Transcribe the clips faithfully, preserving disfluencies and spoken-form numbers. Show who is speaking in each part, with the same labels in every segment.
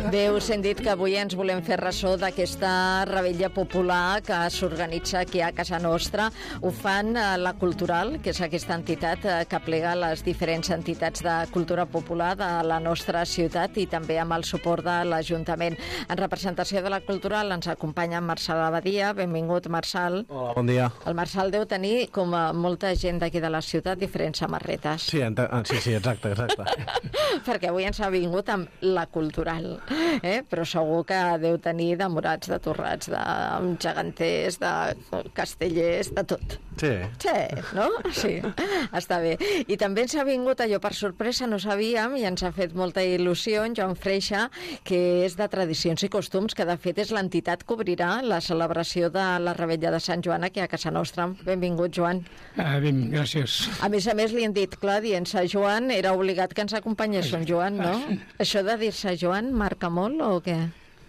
Speaker 1: Bé, us hem dit que avui ens volem fer ressò d'aquesta revetlla popular que s'organitza aquí a casa nostra. Ho fan eh, la Cultural, que és aquesta entitat eh, que plega les diferents entitats de cultura popular de la nostra ciutat i també amb el suport de l'Ajuntament. En representació de la Cultural ens acompanya Marçal Abadia. Benvingut, Marçal.
Speaker 2: Hola, bon dia.
Speaker 1: El Marçal deu tenir, com a molta gent d'aquí de la ciutat, diferents samarretes.
Speaker 2: Sí, ent- sí, sí, exacte, exacte.
Speaker 1: Perquè avui ens ha vingut amb la Cultural, eh? Però segur que deu tenir de morats, de torrats, de geganters, de castellers, de tot.
Speaker 2: Sí.
Speaker 1: Sí, no? Sí, està bé. I també ens ha vingut allò per sorpresa, no sabíem, i ens ha fet molta il·lusió, en Joan Freixa, que és de Tradicions i Costums, que de fet és l'entitat que obrirà la celebració de la Revetlla de Sant Joan aquí a casa nostra. Benvingut, Joan.
Speaker 3: Ah, ben, gràcies.
Speaker 1: A més a més, li han dit, clar, dient-se Joan, era obligat que ens acompanyés un Joan, no? Això de dir-se Joan marca molt o què?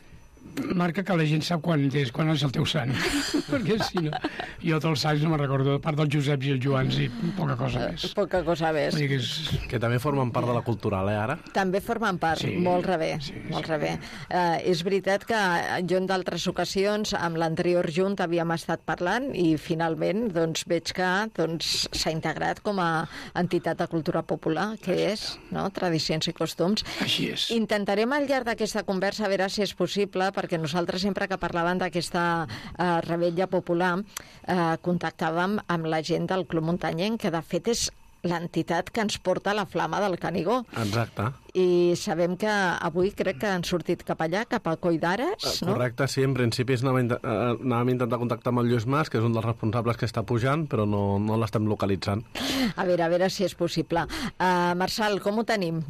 Speaker 3: Marca que la gent sap quan és, quan és el teu sant. Perquè si no, jo tots els sants no me'n recordo, a part dels Joseps i els Joans i poca cosa més.
Speaker 1: Poca cosa més.
Speaker 3: Vull dir que és...
Speaker 2: Que també formen part de la Cultural, eh, ara?
Speaker 1: També formen part,
Speaker 3: Sí,
Speaker 1: molt rebé,
Speaker 3: sí,
Speaker 1: molt
Speaker 3: sí.
Speaker 1: rebé. Uh, és veritat que jo en d'altres ocasions amb l'anterior Junt havíem estat parlant i finalment doncs, veig que doncs, s'ha integrat com a entitat de cultura popular, que és, no?, Tradicions i Costums.
Speaker 3: Així és.
Speaker 1: Intentarem al llarg d'aquesta conversa a veure si és possible, perquè nosaltres sempre que parlàvem d'aquesta eh, revetlla popular eh, contactàvem amb la gent del Club Muntanyenc, que de fet és l'entitat que ens porta la flama del Canigó.
Speaker 2: Exacte.
Speaker 1: I sabem que avui crec que han sortit cap allà, cap a Coll d'Ares, no?
Speaker 2: Correcte, sí, en principi anàvem, eh, anàvem a intentar contactar amb el Lluís Mas, que és un dels responsables que està pujant, però no, no l'estem localitzant.
Speaker 1: A veure, a veure si és possible. Uh, Marçal, com ho tenim,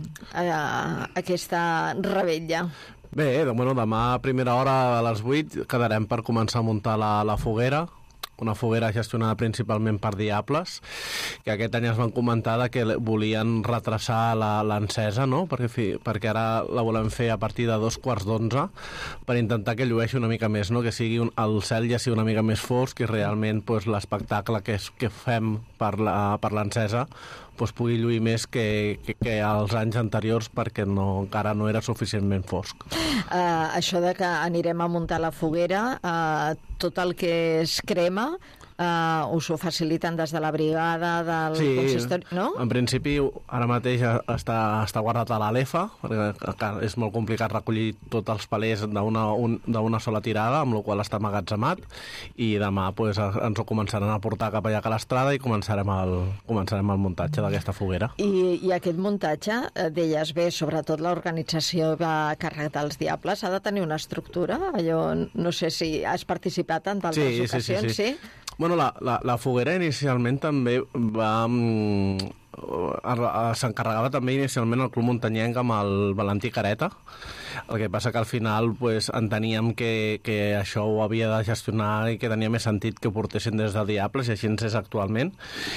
Speaker 1: uh, aquesta revetlla?
Speaker 2: Bé, de- bueno, demà a primera hora a les vuit quedarem per començar a muntar la, la foguera, una foguera gestionada principalment per Diables, que aquest any es van comentar de que volien retrasar la- l'encesa, no? perquè, fi, perquè ara la volem fer a partir de dos quarts d'onze per intentar que llueixi una mica més, no? Que sigui un, el cel ja sigui una mica més fosc i realment pues, l'espectacle que, és, que fem per la- per l'encesa pues, pugui lluir més que, que, que els anys anteriors perquè no, encara no era suficientment fosc.
Speaker 1: Uh, això de que anirem a muntar la foguera, uh, tot el que es crema, uh, us ho faciliten des de la brigada, del consistori, no?
Speaker 2: En principi ara mateix està, està guardat a l'Alefa, perquè clar, és molt complicat recollir tots els palers d'una un, d'una sola tirada, amb la qual està amagatzemat, i demà pues, ens ho començaran a portar cap allà a l'estrada i començarem el, començarem el muntatge d'aquesta foguera.
Speaker 1: I, I aquest muntatge, eh, deies bé, sobretot l'organització a càrrec dels Diables, ha de tenir una estructura? Allò, no sé si has participat en d'altres
Speaker 2: Sí, sí, sí,
Speaker 1: ocasions,
Speaker 2: sí.
Speaker 1: sí?
Speaker 2: Bueno, la, la, la foguera inicialment també va... mm, s'encarregava també inicialment el Club Muntanyenc amb el Valentí Careta. El que passa que al final pues, enteníem que, que això ho havia de gestionar i que tenia més sentit que ho portessin des de Diables, i així ens és actualment,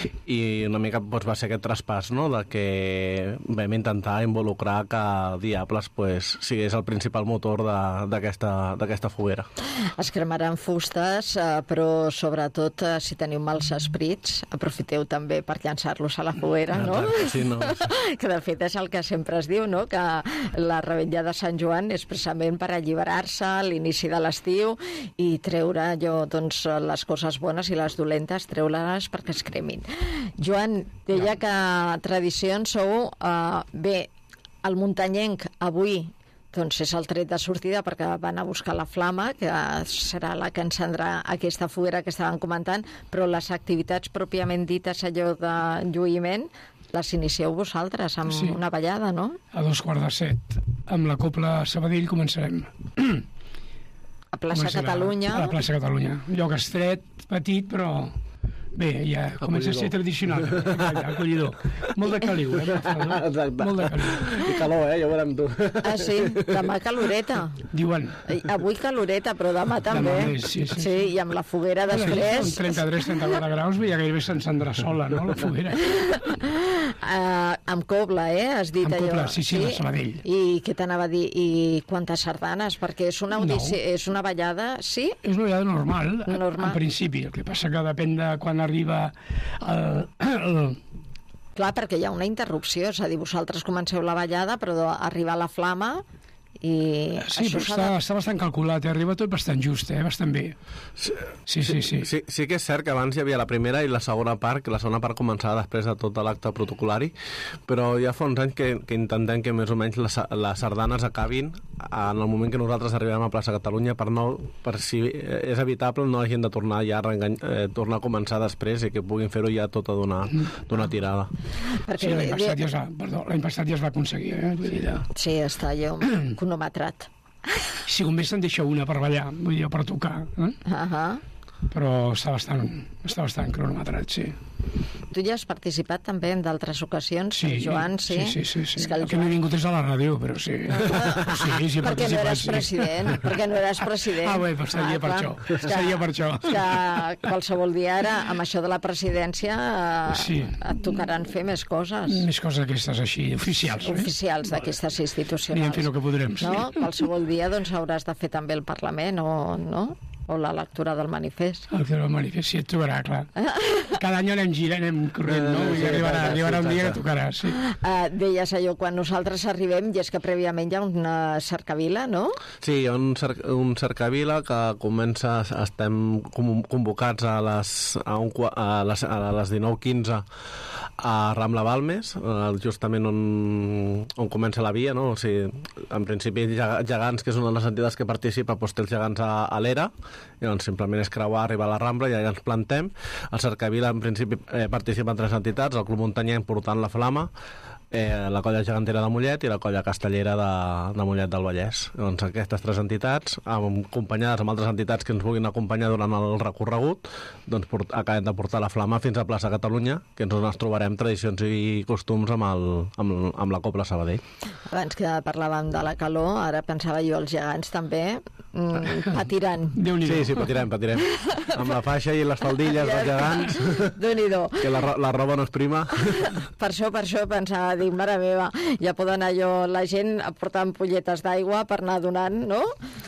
Speaker 2: i una mica pues, va ser aquest traspàs, no?, de que vam intentar involucrar que Diables pues, sigués el principal motor de- d'aquesta d'aquesta foguera.
Speaker 1: Es cremaran fustes, eh, però sobretot eh, si teniu mals esprits, aprofiteu també per llançar-los a la foguera, no?
Speaker 2: Exacte, sí, no.
Speaker 1: Que de fet és el que sempre es diu, no?, que la revetlla de Sant Joan és precisament per alliberar-se a l'inici de l'estiu i treure allò, doncs, les coses bones i les dolentes, treure-les perquè es cremin. Joan, deia que Tradicions sou, eh, bé, el muntanyenc avui doncs és el tret de sortida perquè van a buscar la flama, que serà la que encendrà aquesta foguera que estaven comentant, però les activitats pròpiament dites, allò de lluïment, les inicieu vosaltres amb
Speaker 3: Sí.
Speaker 1: una ballada, no?
Speaker 3: A dos quarts de set, amb la Copla Sabadell començarem.
Speaker 1: A plaça
Speaker 3: Començarà
Speaker 1: Catalunya.
Speaker 3: A la plaça Catalunya. Un lloc estret, petit, però... Bé, ja comença a ser tradicional. Allà, acollidor. Molt de caliu, eh?
Speaker 2: Exacte.
Speaker 3: Molt de caliu.
Speaker 2: I calor, eh? Ja ho veurem tu.
Speaker 1: Ah, sí, demà caloreta.
Speaker 3: Diuen...
Speaker 1: I avui caloreta, però demà també.
Speaker 3: Demà més, sí, sí,
Speaker 1: sí, i amb la foguera després...
Speaker 3: Amb trenta-tres trenta-quatre graus ja gairebé s'encendrà sola, no?, la foguera.
Speaker 1: Uh, amb Cobla, eh? Has dit
Speaker 3: Amb
Speaker 1: allò.
Speaker 3: Cobla, sí, sí, la Sabadell.
Speaker 1: I què t'anava a dir? I quantes sardanes? Perquè és una, audici...
Speaker 3: No.
Speaker 1: és una ballada, sí?
Speaker 3: És una vegada normal,
Speaker 1: Normal.
Speaker 3: en principi. El que passa que depèn de quan arriba el, el,
Speaker 1: Clar, perquè hi ha una interrupció, és a dir, vosaltres comenceu la ballada, però arriba la flama i
Speaker 3: Sí,
Speaker 1: això
Speaker 3: però
Speaker 1: s'ha
Speaker 3: està,
Speaker 1: de...
Speaker 3: està bastant calculat, eh? Arriba tot bastant just, eh? Bastant bé.
Speaker 2: Sí,
Speaker 3: Sí, sí, sí.
Speaker 2: sí, sí que és cert que abans hi havia la primera i la segona part, que la segona part començava després de tot l'acte protocolari, però ja fa uns anys que, que intentem que més o menys les, les sardanes acabin en el moment que nosaltres arribem a Plaça Catalunya, per, no, per si és evitable no hagin de tornar ja a, reengany, eh, tornar a començar després i que puguin fer-ho ja tota d'una tirada.
Speaker 1: Perquè...
Speaker 3: Sí, l'any passat, ja es va, perdó, l'any passat ja es va aconseguir, eh? Vull dir, ja.
Speaker 1: Sí, està allò cronometrat.
Speaker 3: Si només se'n deixa una per ballar, vull dir, per tocar, eh?
Speaker 1: Uh -huh.
Speaker 3: Però està bastant, està bastant cronometrat, sí.
Speaker 1: Tu ja has participat també en d'altres ocasions,
Speaker 3: Sí,
Speaker 1: el Joan, sí?
Speaker 3: sí, sí, sí, sí.
Speaker 1: És que el
Speaker 3: el que no he vingut és a la ràdio, però sí. Sí, sí, he
Speaker 1: perquè no
Speaker 3: participat,
Speaker 1: eres
Speaker 3: sí.
Speaker 1: president, perquè no eres president.
Speaker 3: Ah, bé, però seria per
Speaker 1: clar.
Speaker 3: això,
Speaker 1: És que-
Speaker 3: seria per això.
Speaker 1: és que qualsevol dia ara, amb això de la presidència, eh,
Speaker 3: Sí.
Speaker 1: et tocaran fer més coses.
Speaker 3: Més coses d'aquestes així, oficials. Eh?
Speaker 1: Oficials d'aquestes
Speaker 3: Anirem
Speaker 1: institucionals.
Speaker 3: fent el que podrem, sí.
Speaker 1: No? Qualsevol dia doncs, hauràs de fer també el Parlament o, no? o la lectura del manifest.
Speaker 3: El que el manifest, sí, et tocarà, clar. Cada any anem girant, anem corrent, no?
Speaker 2: Eh,
Speaker 3: I
Speaker 2: sí,
Speaker 3: arribarà,
Speaker 2: exacte,
Speaker 3: arribarà un
Speaker 2: sí,
Speaker 3: dia que
Speaker 2: exacte.
Speaker 3: tocarà, sí.
Speaker 1: Uh, deies allò, quan nosaltres arribem, i és que prèviament hi ha una cercavila, no?
Speaker 2: Sí, hi ha un, cer un cercavila que comença, estem convocats a les, a un, a les, a les dinou quinze a Rambla Balmes, justament on, on comença la via, no? O sigui, en principi Gegants, que és una de les entitats que participa, doncs té els Gegants a, a l'era, i doncs simplement és creuar, arribar a la Rambla i allà ens plantem. El cercavila en principi eh, participen tres entitats, el Club Muntanyenc portant la flama, eh, la colla gegantera de Mollet i la colla castellera de, de Mollet del Vallès. Doncs aquestes tres entitats, acompanyades amb altres entitats que ens vulguin acompanyar durant el recorregut, doncs port, acabem de portar la flama fins a Plaça Catalunya, que ens on ens trobarem tradicions i costums amb, el, amb, amb la Cobla Sabadell.
Speaker 1: Abans que parlàvem de la calor, ara pensava jo, els Gegants també mm, patiran.
Speaker 3: Déu-n'hi-do.
Speaker 2: Sí, sí, patirem, patirem. Amb la faixa i les faldilles dels gegants,
Speaker 1: Déu-n'hi-do.
Speaker 2: que la, ro- la roba no és prima.
Speaker 1: Per això, per això pensava, dic, mare meva, ja poden allò, la gent portar ampolletes d'aigua per anar donant, no?,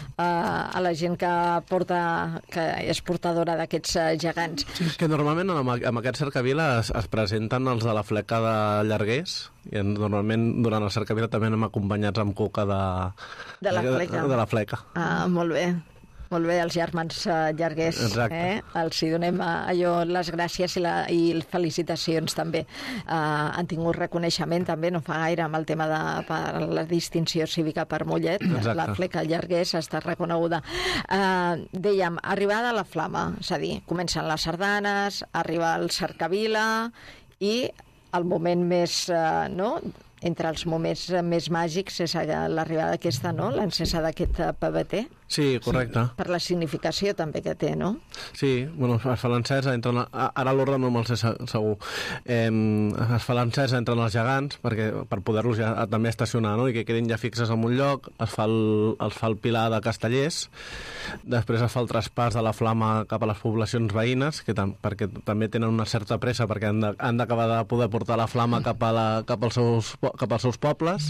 Speaker 1: a, a la gent que porta, que és portadora d'aquests uh, gegants.
Speaker 2: Sí, és que normalment amb, amb aquest cercavila es, es presenten els de la fleca de Llarguers, i normalment durant el cercavila també anem acompanyats amb coca de,
Speaker 1: De la fleca.
Speaker 2: De, de la fleca.
Speaker 1: Ah, molt bé. Molt bé, els germans uh, Llarguers.
Speaker 2: Exacte.
Speaker 1: Eh? Els hi donem uh, allò, les gràcies i, la, i felicitacions també. Uh, han tingut reconeixement també, no fa gaire, amb el tema de per la distinció cívica per Mollet.
Speaker 2: Exacte.
Speaker 1: La fleca Llarguers està reconeguda. Uh, dèiem, arribada a la flama, és a dir, comencen les sardanes, arriba el cercavila i el moment més, uh, no?, entre els moments més màgics és l'arribada d'aquesta, no?, l'encesa d'aquest P V T.
Speaker 2: Sí, correcte.
Speaker 1: Sí, per la significació també que té, no?
Speaker 2: Sí, bueno, es fa l'encesa, entren, ara l'ordre no me'l sé segur. Eh, es fa l'encesa entre els gegants perquè per poder-los ja també estacionar, no?, i que quedin ja fixes en un lloc. Es fa el, es fa el pilar de Castellers, després es fa el traspàs de la flama cap a les poblacions veïnes, que tam perquè també tenen una certa pressa perquè han d'acabar de, de poder portar la flama cap, a la, cap, als seus, cap als seus pobles,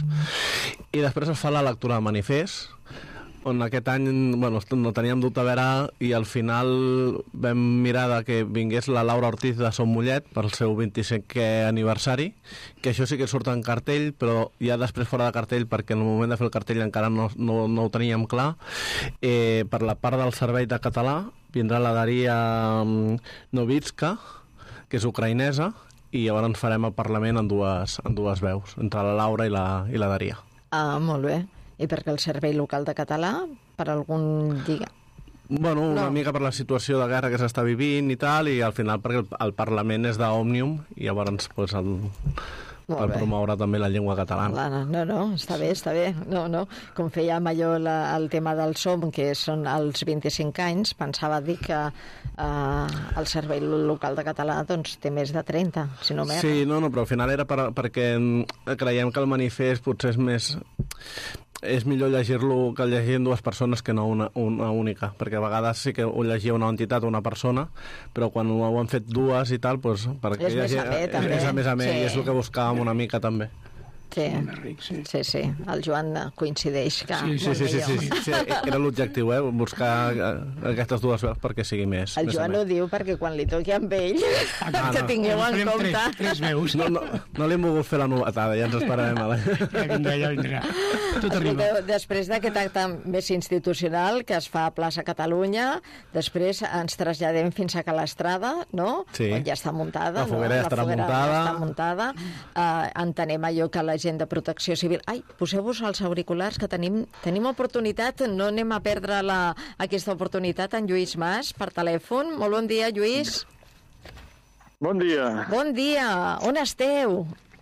Speaker 2: i després es fa la lectura del manifest, on aquest any, bueno, no teníem dubte a veure, i al final vam mirar de que vingués la Laura Ortiz de Som Mollet pel seu vint-i-cinquè aniversari, que això sí que surt en cartell, però ja després fora de cartell, perquè en el moment de fer el cartell encara no, no, no ho teníem clar. Eh, per la part del servei de català vindrà la Daria Novitska, que és ucraïnesa, i llavors farem el Parlament en dues, en dues veus, entre la Laura i la, i la Daria.
Speaker 1: Ah, molt bé. I perquè el servei local de català, per algun dia...
Speaker 2: Bueno, una
Speaker 1: No.
Speaker 2: mica per la situació de guerra que s'està vivint i tal, i al final perquè el, el Parlament és d'Òmnium, i llavors pues, el,
Speaker 1: Molt
Speaker 2: per
Speaker 1: bé.
Speaker 2: promoure també la llengua catalana.
Speaker 1: La, no, no, està bé, està bé. No, no. Com fèiem allò la, el tema del SOM, que són els vint-i-cinc anys, pensava dir que eh, el servei local de català doncs, té més de trenta, si no m'erro.
Speaker 2: Sí, no, no, però al final era per, perquè creiem que el manifest potser és més... és millor llegir-lo que llegir dues persones que no una, una única, perquè a vegades sí que ho llegia una entitat o una persona, però quan ho han fet dues i tal, doncs, perquè
Speaker 1: És més amè, també.
Speaker 2: és a més amè,
Speaker 1: Sí.
Speaker 2: i és el que buscàvem una mica també.
Speaker 1: Sí.
Speaker 3: Molt més ric, sí.
Speaker 1: Sí, sí, el Joan coincideix que
Speaker 3: Sí,
Speaker 2: Sí,
Speaker 1: molt
Speaker 2: sí, sí, sí,
Speaker 1: millor.
Speaker 2: sí, sí, era l'objectiu, eh? Buscar eh, aquestes dues veus perquè sigui més.
Speaker 1: El
Speaker 2: més
Speaker 1: Joan
Speaker 2: amè.
Speaker 1: ho diu perquè quan li toqui amb ell,
Speaker 2: Ah,
Speaker 1: que
Speaker 2: no.
Speaker 1: tingueu en
Speaker 3: Farem
Speaker 1: compte.
Speaker 3: Tres, tres veus.
Speaker 2: No, no, no li hem volgut fer la novetada, ja ens esperarem a la...
Speaker 3: Ja vindrà, ja vindrà. Tot arriba.
Speaker 1: Escolteu, després d'aquest acte més institucional que es fa a Plaça Catalunya, després ens traslladem fins a Calestrada, no?
Speaker 2: Sí.
Speaker 1: On ja està muntada.
Speaker 2: La foguera
Speaker 1: no?
Speaker 2: ja estarà
Speaker 1: la foguera
Speaker 2: muntada.
Speaker 1: Ja està muntada. Uh, entenem allò que la gent de Protecció Civil... Ai, poseu-vos els auriculars, que tenim, tenim oportunitat, no anem a perdre la, aquesta oportunitat en Lluís Mas per telèfon. Molt bon dia, Lluís.
Speaker 4: Bon dia.
Speaker 1: Bon dia. On esteu?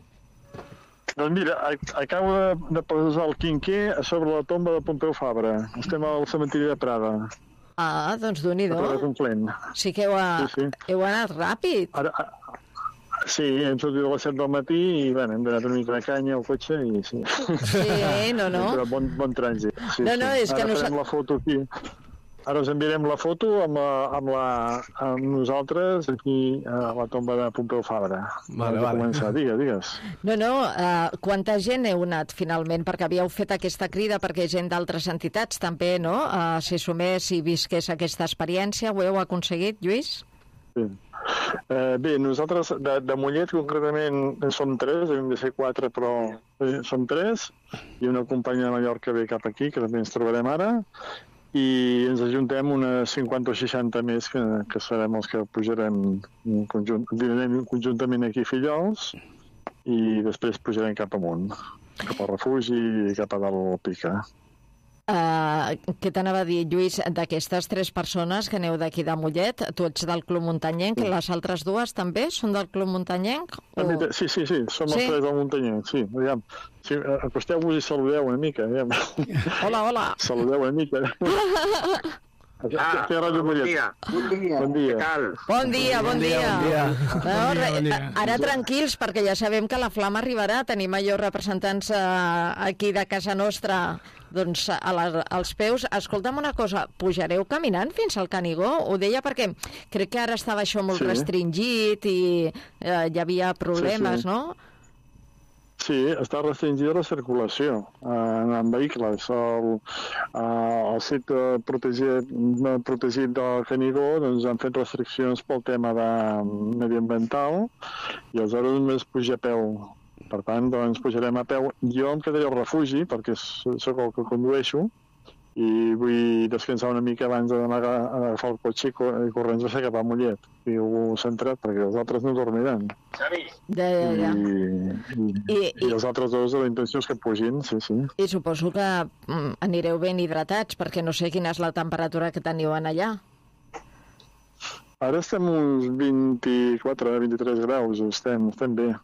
Speaker 4: Doncs mira, acabo de, de posar el quinquer a sobre la tomba de Pompeu Fabra. Estem al cementiri de Prada.
Speaker 1: Ah, doncs Déu-n'hi-do.
Speaker 4: Prada Conflent.
Speaker 1: Sí que heu, a...
Speaker 4: Sí, sí.
Speaker 1: heu anat ràpid.
Speaker 4: Ara, a... sí, hem sortit a les set del matí i bueno, hem donat una mica de canya al cotxe i sí.
Speaker 1: Sí, no, no.
Speaker 4: Però bon, bon trànsit. Sí,
Speaker 1: No, no,
Speaker 4: sí.
Speaker 1: és que
Speaker 4: Ara
Speaker 1: no
Speaker 4: farem la foto aquí. Ara us enviarem la foto amb, la, amb, la, amb nosaltres aquí a la tomba de Pompeu Fabra.
Speaker 2: Vale,
Speaker 4: vale.
Speaker 2: vale.
Speaker 4: Començar, digues, digues.
Speaker 1: No, no, uh, quanta gent heu anat finalment? Perquè havíeu fet aquesta crida perquè gent d'altres entitats també, no? Uh, si sumés i visqués aquesta experiència, ho heu aconseguit, Lluís?
Speaker 4: Sí. Eh, bé, nosaltres de, de Mollet concretament som tres, hem de ser quatre, però eh, som tres, i una companya de Mallorca ve cap aquí, que també ens trobarem ara, i ens ajuntem unes cinquanta o seixanta més que, que serem els que pujarem conjunt, conjuntament aquí a Fillols i després pujarem cap amunt, cap al refugi i cap a dalt al Pica.
Speaker 1: Uh, què t'anava a dir, Lluís, d'aquestes tres persones que aneu d'aquí de Mollet, tu ets del Club Muntanyenc, sí. Les altres dues també són del Club Muntanyenc? O...
Speaker 4: Sí, sí, sí, som
Speaker 1: sí?
Speaker 4: els tres del Muntanyenc, sí. Aviam, sí, acosteu-vos i saludeu una mica. Aviam.
Speaker 1: Hola, hola.
Speaker 4: Saludeu una mica.
Speaker 5: Ah, bon dia. Bon dia.
Speaker 4: Bon dia.
Speaker 5: Què tal?
Speaker 1: Bon dia, bon dia.
Speaker 2: Bon dia.
Speaker 1: No,
Speaker 3: Bon dia, bon dia.
Speaker 1: Ara tranquils, perquè ja sabem que la flama arribarà. Tenim allò representants eh, aquí de casa nostra doncs, a la, als peus. Escolta'm una cosa, pujareu caminant fins al Canigó? Ho deia perquè crec que ara estava això molt
Speaker 4: Sí.
Speaker 1: restringit i eh, hi havia problemes,
Speaker 4: Sí, sí.
Speaker 1: no?
Speaker 4: Sí, està restringida la circulació en, en vehicles. El, el sitio protegit, protegit del Canigó doncs, han fet restriccions pel tema de mediambiental i aleshores només puja a peu. Per tant, doncs, pujarem a peu. Jo em quedaré al refugi perquè sóc el que condueixo i vull descansar una mica abans d'agafar el cotxe i corrents a ser cap a Mollet. I ho he centrat perquè els altres no dormiran.
Speaker 5: Xavi.
Speaker 1: Ja, ja, ja.
Speaker 4: I, i,
Speaker 1: I,
Speaker 4: I,
Speaker 1: i,
Speaker 4: I els altres dos, la intenció és que pugin, sí, sí.
Speaker 1: I suposo que mm, anireu ben hidratats, perquè no sé quina és la temperatura que teniu en allà.
Speaker 4: Ara estem uns vint-i-quatre a vint-i-tres graus, estem, estem bé.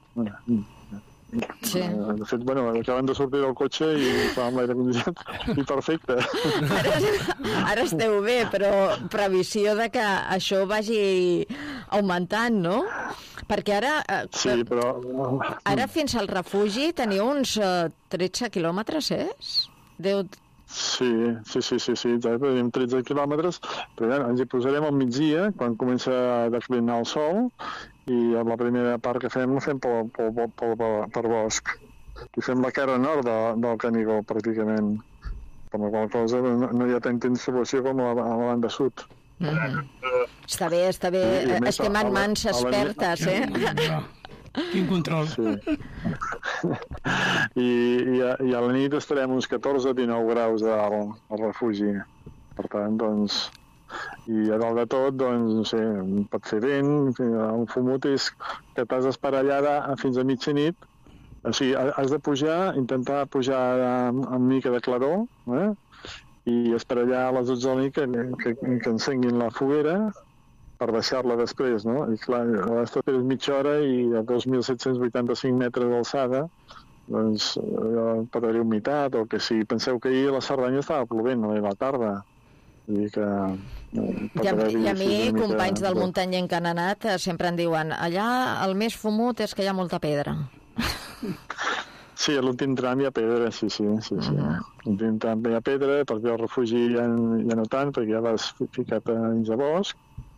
Speaker 1: Sí.
Speaker 4: De fet, bueno, acabem de sortir del cotxe i estàvem l'aire condicionat i perfecte.
Speaker 1: Ara, ara esteu bé, però previsió de que això vagi augmentant, no? Perquè ara... Eh,
Speaker 4: Sí, però...
Speaker 1: Ara fins al refugi teniu uns eh, tretze quilòmetres, és? Déu...
Speaker 4: Sí, sí, sí, sí, sí, exacte, tenim tretze quilòmetres, però ja, ens hi posarem al migdia, quan comença a declinar el sol, i la primera part que fem la fem pel, pel, pel, pel, per bosc. I fem la cara nord de, del Canigó, pràcticament. Per la qual cosa no, no hi ha tanta instal·lació com a la, a la banda sud.
Speaker 1: Mm -hmm. Està bé, està bé.
Speaker 4: I, i a més,
Speaker 1: Estem en
Speaker 4: a la-
Speaker 1: mans
Speaker 4: a la-
Speaker 1: expertes, eh?
Speaker 3: Ja. Quin control.
Speaker 4: Sí. I, i, a, I a la nit estarem uns catorze a dinou graus al, al refugi. Per tant, doncs... I a dalt de tot, doncs, no sé, pot fer vent, un fumut és que t'has d'esperar allà fins a mitjanit. O sigui, has de pujar, intentar pujar amb, amb mica de claror, eh? I esperar allà a les dotze de la nit que, que, que encenguin la foguera per baixar-la després, no? I clar, l'estat és mitja hora i a dos mil set-cents vuitanta-cinc metres d'alçada, doncs eh, pot haver humitat o que si penseu que ahir a la Cerdanya estava plovent a la tarda. Vull dir que... Eh,
Speaker 1: I a, I a mi,
Speaker 4: mica...
Speaker 1: companys del Muntanyenc que han anat, eh, sempre em diuen allà el més fumut és que hi ha molta pedra.
Speaker 4: Sí, a l'últim tram hi ha pedra, sí, sí, sí, sí. Uh -huh. A l'últim tram hi ha pedra, perquè al refugi ja, ja no tant, perquè ja vas ficat a dins de bosc,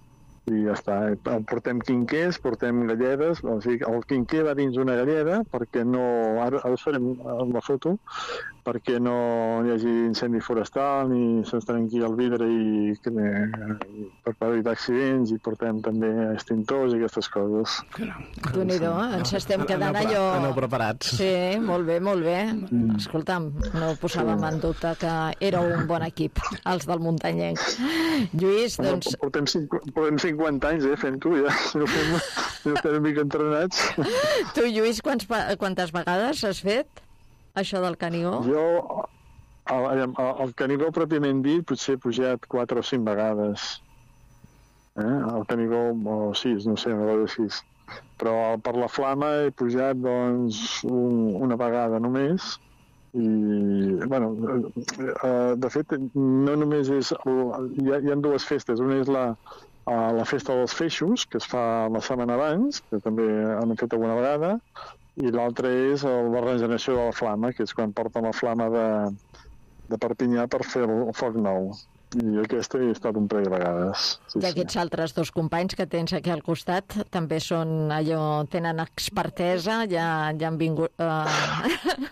Speaker 4: i ja està. Portem quinquers, portem galledes, o sigui, el quinquer va dins una galleda perquè no, ara, ara farem la foto, perquè no hi hagi incendi forestal ni se'ns trenqui el vidre i, i per evitar accidents, i portem també extintors i aquestes coses.
Speaker 1: Déu-n'hi-do, ens estem quedant allò...
Speaker 2: Aneu preparats.
Speaker 1: Sí, molt bé, molt bé. Escolta'm, no posàvem en dubte que era un bon equip, els del muntanyenc. Lluís, doncs...
Speaker 4: Portem, portem cinquanta anys, eh, fent-ho, ja. No fem, no estem una mica entrenats.
Speaker 1: Tu, Lluís, quants, quantes vegades has fet això del Canigó?
Speaker 4: Jo, el, el, el Canigó pròpiament dit, potser he pujat quatre o cinc vegades. Eh? El Canigó, o sis, no sé, una vegada sis. Però per la Flama he pujat, doncs, un, una vegada només. I, bueno, eh, de fet, no només és... Hi ha, hi ha dues festes. Una és la, la festa dels feixos, que es fa la setmana abans, que també han fet alguna vegada, i l'altra és la regeneració de la Flama, que és quan porten la Flama de, de Perpinyà per fer el foc nou. I aquesta he estat un parell de vegades. Sí,
Speaker 1: I aquests sí. altres dos companys que tens aquí al costat també són allò, tenen expertesa, ja, ja han vingut... Uh...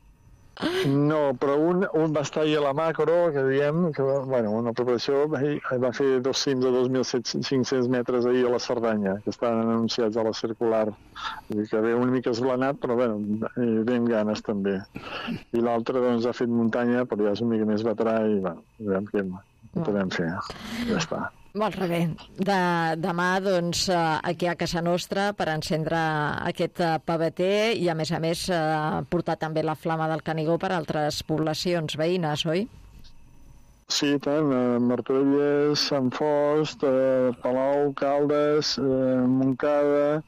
Speaker 4: No, però un, un va estar ahir a la macro, que diem, que bueno, una preparació, va fer dos cims de dos mil cinc-cents metres ahir a la Cerdanya, que estan anunciats a la circular. Vull dir que ve una mica esblanat, però bueno, ve amb ganes també. I l'altre doncs ha fet muntanya, però ja és una mica més veterà i bueno, veurem què podem fer. Ja està.
Speaker 1: Molt bé. De, demà, doncs, aquí a casa nostra per encendre aquest paveter i, a més a més, portar també la Flama del Canigó per a altres poblacions veïnes, oi?
Speaker 4: Sí, tant. Eh, Martorelles, Sant Fost, eh, Palau, Caldes, eh, Montcada,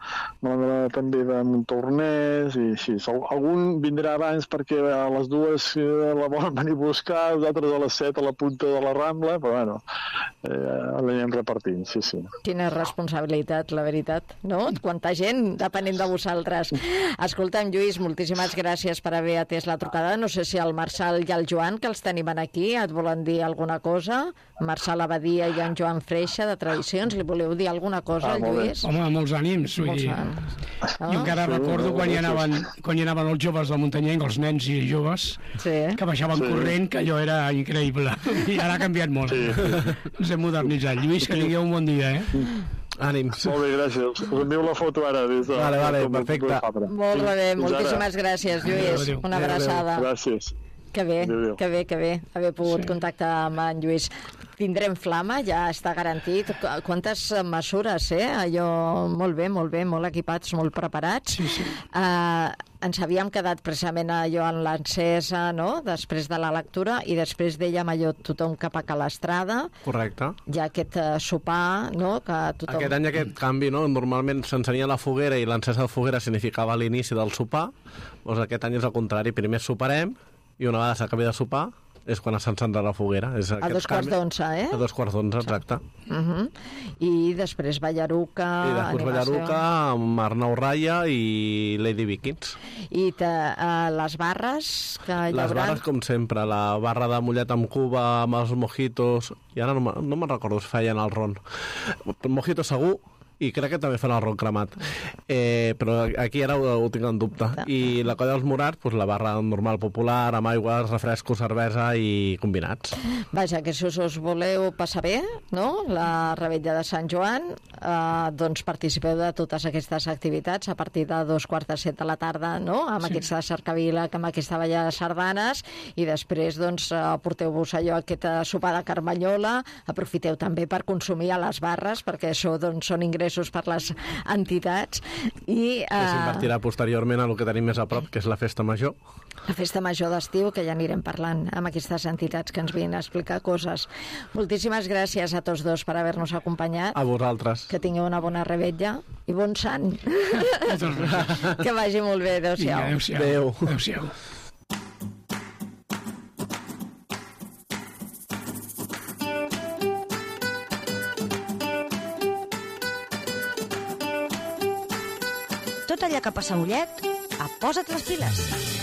Speaker 4: també de Montornès, i així. Algun vindrà abans perquè a les dues eh, la volen venir a buscar, els altres a les set a la punta de la Rambla, però bueno, eh, l'anem repartint, sí, sí.
Speaker 1: Quina responsabilitat, la veritat, no? Quanta gent, depenent de vosaltres. Escolta'm, Lluís, moltíssimes gràcies per haver atès la trucada. No sé si el Marçal i el Joan, que els tenim aquí, et volen dir alguna cosa? Marçal Abadia i en Joan Freixa, de Tradicions, li voleu dir alguna cosa, ah, Lluís?
Speaker 3: Home, molts ànims. Vull dir, jo encara sí, recordo quan hi, anaven, quan hi anaven els joves del muntanyenc, els nens i joves, sí. que baixaven sí. corrent, que allò era increïble. I ara ha canviat molt. Sí, sí. Ens hem modernitzat. Lluís, que tingueu un bon dia, eh?
Speaker 2: Ànims.
Speaker 4: Molt bé, gràcies. Us envio la foto ara. Des de,
Speaker 2: vale, vale, perfecte.
Speaker 1: Molt bé, moltíssimes gràcies, Lluís. Una abraçada.
Speaker 4: Gràcies.
Speaker 1: Que bé, que bé, que bé, haver pogut sí. contactar amb en Lluís. Tindrem Flama, ja està garantit. Quantes mesures, eh? Allò, molt bé, molt bé, molt equipats, molt preparats.
Speaker 3: Sí, sí.
Speaker 1: Uh, ens havíem quedat precisament allò en l'encesa, no?, després de la lectura, i després dèiem allò tothom cap a Calestrada.
Speaker 2: Correcte.
Speaker 1: Hi ha aquest uh, sopar, no?, que tothom...
Speaker 2: Aquest any aquest canvi, no?, normalment s'encenia la foguera i l'encesa de foguera significava l'inici del sopar. Doncs aquest any és el contrari, primer soparem, i una vegada s'acabi de sopar és quan s'encendrà la foguera. És
Speaker 1: a dos quarts d'onze, eh?
Speaker 2: A dos quarts d'onze, exacte.
Speaker 1: Uh -huh. I després Ballaruca...
Speaker 2: I després Ballaruca, amb Arnau Raya i Lady Vikings.
Speaker 1: I te, uh, les barres que hi haurà...
Speaker 2: Les barres, com sempre, la barra de mullet amb cuba, amb els mojitos... I ara no, no me'n recordo si feien el ron. Mojito segur, i crec que també fan el ron cremat. Eh, però aquí ara ho, ho tinc en dubte. I la colla dels Morats, doncs la barra normal popular, amb aigües, refrescos, cervesa i combinats.
Speaker 1: Vaja, que si us voleu passar bé, no?, la Revetlla de Sant Joan, eh, doncs participeu de totes aquestes activitats a partir de dos quarts de set de la tarda, no?, amb sí. aquesta cercavila, amb aquesta balla de sardanes, i després, doncs, porteu-vos allò, aquest sopar de carmanyola, aprofiteu també per consumir a les barres, perquè això, doncs, són ingressos per les entitats. I, uh...
Speaker 2: s'invertirà posteriorment a el que tenim més a prop, que és la Festa Major.
Speaker 1: La Festa Major d'estiu, que ja anirem parlant amb aquestes entitats que ens vinen a explicar coses. Moltíssimes gràcies a tots dos per haver-nos acompanyat.
Speaker 2: A vosaltres.
Speaker 1: Que tingueu una bona revetlla i bon sant. Que vagi molt bé. Adéu-siau.
Speaker 3: Adéu-siau. Adéu. Adéu-siau.
Speaker 6: Tot allò que passa a Mollet, a Posa't les piles.